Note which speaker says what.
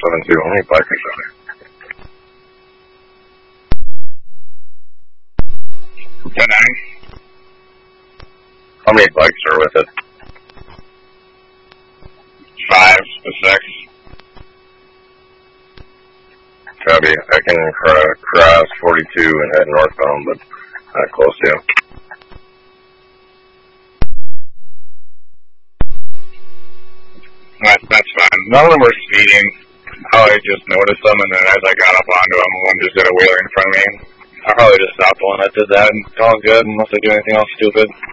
Speaker 1: 472. How many bikers are there?
Speaker 2: 10-9.
Speaker 1: How many bikes are with it?
Speaker 2: 5 to 6.
Speaker 1: Copy. I can cross 42 and head northbound, but not close to you.
Speaker 2: That's fine. None of them were speeding. I just noticed them, and then as I got up onto them, one just did a wheeler in front of me. I probably just stopped the one that did that, and it's all good unless they do anything else stupid.